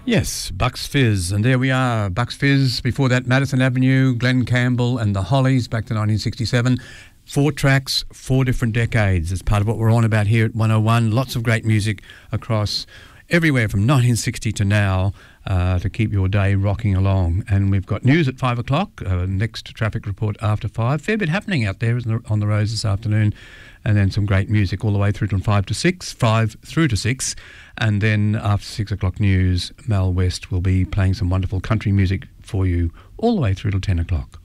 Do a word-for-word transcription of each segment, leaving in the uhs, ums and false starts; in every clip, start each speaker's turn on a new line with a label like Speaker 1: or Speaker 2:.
Speaker 1: Yes, Bucks Fizz. And there we are, Bucks Fizz. Before that, Madison Avenue, Glenn Campbell and the Hollies back to nineteen sixty-seven. Four tracks, four different decades. It's part of what we're on about here at one oh one. Lots of great music across everywhere from nineteen sixty to now uh, to keep your day rocking along. And we've got news at five o'clock, uh, next traffic report after five. Fair bit happening out there isn't there, on the roads this afternoon. And then some great music all the way through from five to six, five through to six. And then after six o'clock news, Mel West will be playing some wonderful country music for you all the way through till ten o'clock.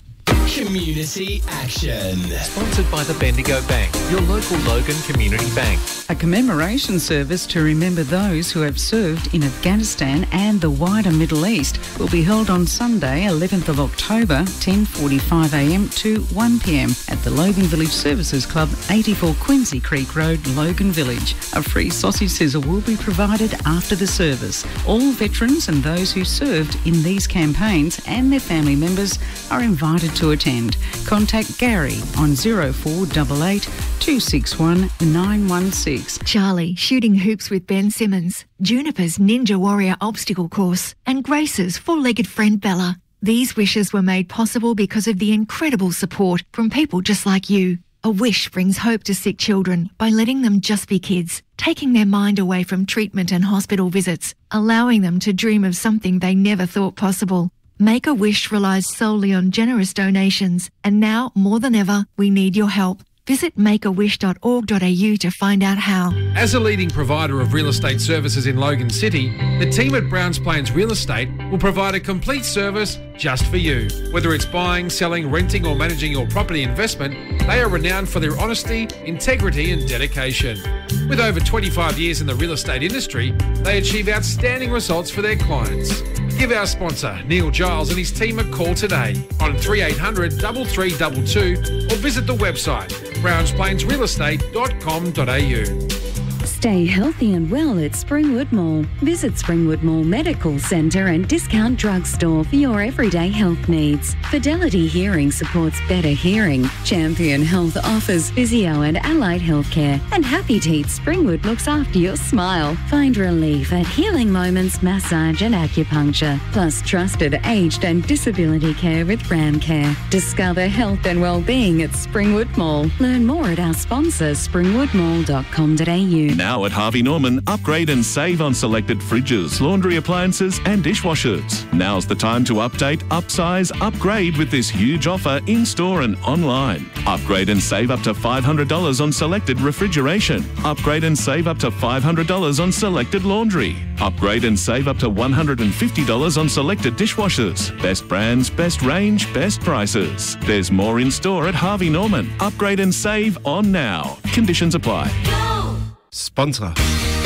Speaker 2: Community Action.
Speaker 3: Sponsored by the Bendigo Bank, your local Logan Community Bank.
Speaker 4: A commemoration service to remember those who have served in Afghanistan and the wider Middle East will be held on Sunday, eleventh of October, ten forty-five a m to one p m at the Logan Village Services Club, eighty-four Quincy Creek Road, Logan Village. A free sausage sizzle will be provided after the service. All veterans and those who served in these campaigns and their family members are invited to attend. Contact Gary on zero four eight eight, two six one, nine one six.
Speaker 5: Charlie shooting hoops with Ben Simmons, Juniper's Ninja Warrior obstacle course, and Grace's four-legged friend Bella. These wishes were made possible because of the incredible support from people just like you. A wish brings hope to sick children by letting them just be kids, taking their mind away from treatment and hospital visits, allowing them to dream of something they never thought possible. Make-A-Wish relies solely on generous donations, and now, more than ever, we need your help. Visit make a wish dot org dot a u to find out how.
Speaker 6: As a leading provider of real estate services in Logan City, the team at Browns Plains Real Estate will provide a complete service just for you. Whether it's buying, selling, renting or managing your property investment, they are renowned for their honesty, integrity and dedication. With over twenty-five years in the real estate industry, they achieve outstanding results for their clients. Give our sponsor, Neil Giles, and his team a call today on three eight hundred, three three two two or visit the website browns plains real estate dot com dot a u.
Speaker 7: Stay healthy and well at Springwood Mall. Visit Springwood Mall Medical Centre and Discount Drugstore for your everyday health needs. Fidelity Hearing supports better hearing. Champion Health offers physio and allied healthcare. And Happy Teeth Springwood looks after your smile. Find relief at Healing Moments Massage and Acupuncture. Plus trusted aged and disability care with Ramcare. Discover health and well-being at Springwood Mall. Learn more at our sponsor springwood mall dot com dot a u.
Speaker 8: Now at Harvey Norman, upgrade and save on selected fridges, laundry appliances and dishwashers. Now's the time to update, upsize, upgrade with this huge offer in-store and online. Upgrade and save up to five hundred dollars on selected refrigeration. Upgrade and save up to five hundred dollars on selected laundry. Upgrade and save up to one hundred fifty dollars on selected dishwashers. Best brands, best range, best prices. There's more in-store at Harvey Norman. Upgrade and save on now. Conditions apply.
Speaker 2: Sponsor.